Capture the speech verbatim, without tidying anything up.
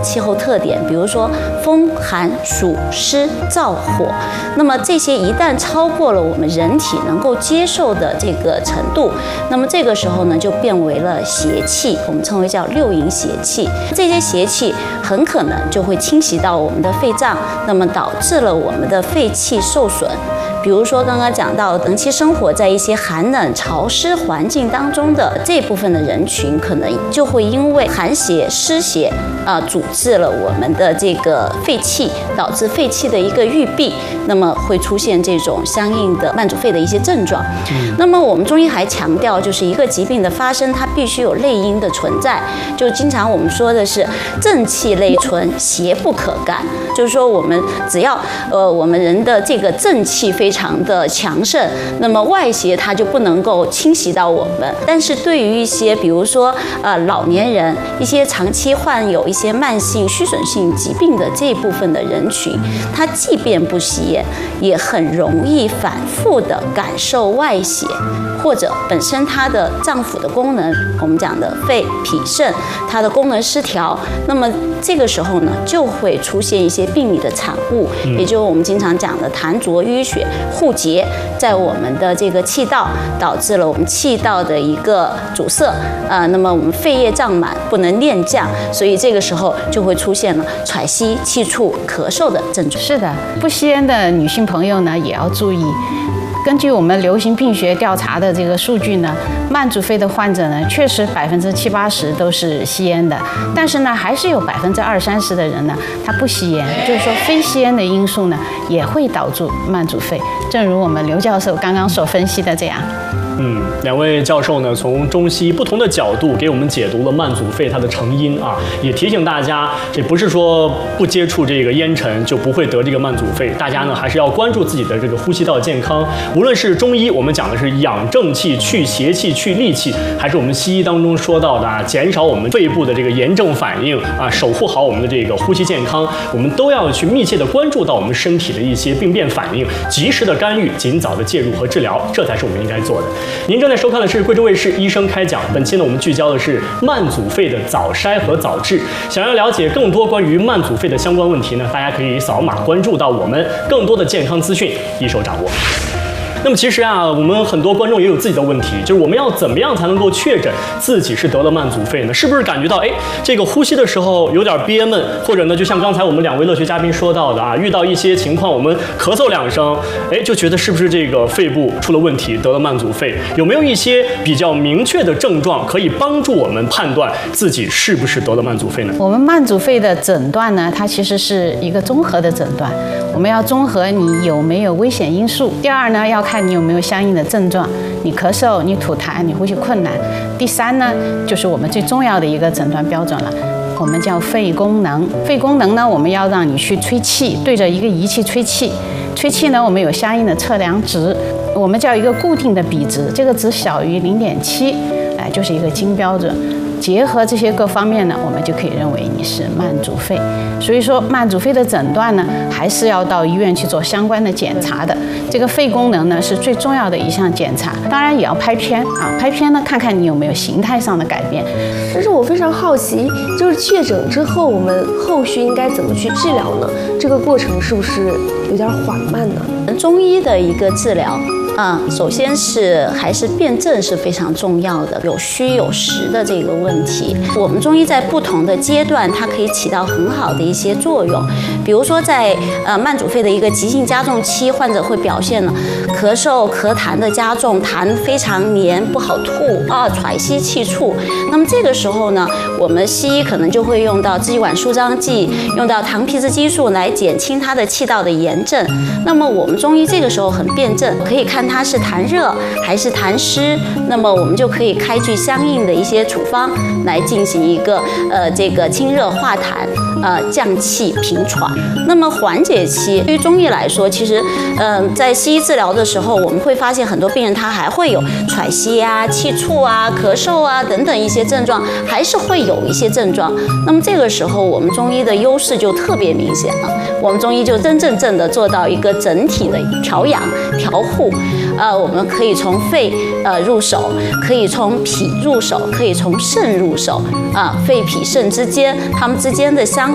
气候特点，比如说风、寒、暑、湿、燥、火。那么这些一旦超过了我们人体能够接受的这个程度，那么这个时候呢，就变为了邪气，我们称为叫六淫邪气。这些邪气很可能就会侵袭到我们的肺脏，那么导致了我们的肺气受损。比如说刚刚讲到，长期生活在一些寒冷潮湿环境当中的这部分的人群，可能就会因为寒邪、湿邪啊、呃，阻滞了我们的这个肺气，导致肺气的一个郁闭，那么会出现这种相应的慢阻肺的一些症状。嗯、那么我们中医还强调，就是一个疾病的发生，它必须有内因的存在。就经常我们说的是正气内存，邪不可干。就是说，我们只要呃我们人的这个正气非常的强盛，那么外邪它就不能够侵袭到我们。但是对于一些比如说呃老年人，一些长期患有一些慢性虚损性疾病的这一部分的人群，他即便不吸烟，也很容易反复的感受外邪，或者本身它的脏腑的功能，我们讲的肺、脾、肾，它的功能失调，那么这个时候呢，就会出现一些病理的产物，也就是我们经常讲的痰浊淤血互结在我们的这个气道，导致了我们气道的一个阻塞，呃，那么我们肺叶胀满，不能炼降，所以这个时候就会出现了喘息、气促、咳嗽的症状。 是的，不吸烟的女性朋友呢，也要注意。根据我们流行病学调查的这个数据呢，慢阻肺的患者呢，确实百分之七八十都是吸烟的，但是呢，还是有百分之二三十的人呢，他不吸烟，就是说非吸烟的因素呢，也会导致慢阻肺。正如我们刘教授刚刚所分析的这样。 嗯，两位教授呢，从中西不同的角度给我们解读了慢阻肺它的成因啊，也提醒大家，这不是说不接触这个烟尘就不会得这个慢阻肺，大家呢还是要关注自己的这个呼吸道健康。无论是中医，我们讲的是养正气、去邪气、去戾气，还是我们西医当中说到的啊，减少我们肺部的这个炎症反应啊，守护好我们的这个呼吸健康，我们都要去密切的关注到我们身体的一些病变反应，及时的干预，尽早的介入和治疗，这才是我们应该做的。您正在收看的是贵州卫视医生开讲，本期呢我们聚焦的是慢阻肺的早筛和早治。想要了解更多关于慢阻肺的相关问题呢，大家可以扫码关注到我们，更多的健康资讯一手掌握。那么其实啊，我们很多观众也有自己的问题，就是我们要怎么样才能够确诊自己是得了慢阻肺呢？是不是感觉到哎，这个呼吸的时候有点憋闷，或者呢，就像刚才我们两位乐学嘉宾说到的啊，遇到一些情况，我们咳嗽两声，哎，就觉得是不是这个肺部出了问题，得了慢阻肺？有没有一些比较明确的症状可以帮助我们判断自己是不是得了慢阻肺呢？ 我们慢阻肺的诊断呢，它其实是一个综合的诊断，我们要综合你有没有危险因素。第二呢，要看你有没有相应的症状，你咳嗽、你吐痰、你呼吸困难。第三呢，就是我们最重要的一个诊断标准了，我们叫肺功能。肺功能呢，我们要让你去吹气，对着一个仪器吹气。吹气呢，我们有相应的测量值，我们叫一个固定的比值，这个值小于零点七，哎，就是一个金标准。结合这些各方面呢，我们就可以认为你是慢阻肺。所以说，慢阻肺的诊断呢，还是要到医院去做相关的检查的。这个肺功能呢，是最重要的一项检查，当然也要拍片啊，拍片呢，看看你有没有形态上的改变。 但是我非常好奇，就是确诊之后，我们后续应该怎么去治疗呢？这个过程是不是有点缓慢呢？ 中医的一个治疗。啊、嗯，首先是还是辨证是非常重要的，有虚有实的这个问题。我们中医在不同的阶段，它可以起到很好的一些作用。比如说在呃慢阻肺的一个急性加重期，患者会表现了咳嗽、咳痰的加重，痰非常黏，不好吐啊，喘息气促。那么这个时候呢，我们西医可能就会用到支气管舒张剂，用到糖皮质激素来减轻它的气道的炎症。那么我们中医这个时候很辩证，可以看它是痰热还是痰湿，那么我们就可以开具相应的一些处方来进行一个呃这个清热化痰、呃降气平喘。那么缓解期对于中医来说，其实嗯、呃、在西医治疗的时候，我们会发现很多病人他还会有喘息啊、气促啊、咳嗽啊等等一些症状，还是会有一些症状。那么这个时候，我们中医的优势就特别明显了。我们中医就真正正的做到一个整体的调养、调护。呃，我们可以从肺呃入手，可以从脾入手，可以从肾入手啊、呃，肺脾肾之间，它们之间的相